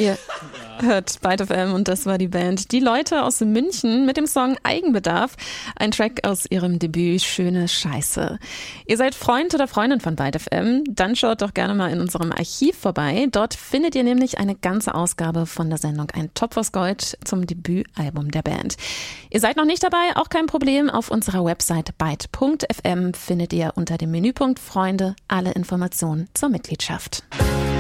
Ihr hört Byte FM und das war die Band Die Leute aus München mit dem Song Eigenbedarf, ein Track aus ihrem Debüt Schöne Scheiße. Ihr seid Freund oder Freundin von Byte FM? Dann schaut doch gerne mal in unserem Archiv vorbei. Dort findet ihr nämlich eine ganze Ausgabe von der Sendung Ein Topf aus Gold zum Debütalbum der Band. Ihr seid noch nicht dabei? Auch kein Problem. Auf unserer Website byte.fm findet ihr unter dem Menüpunkt Freunde alle Informationen zur Mitgliedschaft.